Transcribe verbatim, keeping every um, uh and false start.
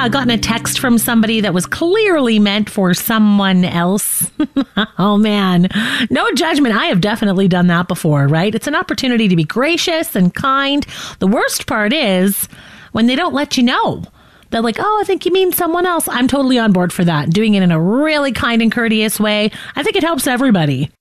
yeah, gotten a text from somebody that was clearly meant for someone else. Oh, man. No judgment. I have definitely done that before, right? It's an opportunity to be gracious and kind. The worst part is when they don't let you know. They're like, oh, I think you mean someone else. I'm totally on board for that. Doing it in a really kind and courteous way. I think it helps everybody.